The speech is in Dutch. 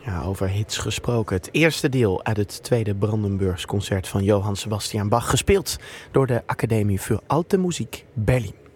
Ja, over hits gesproken. Het eerste deel uit het tweede Brandenburgs concert van Johann Sebastian Bach, gespeeld door de Academie für Alte Musik Berlin.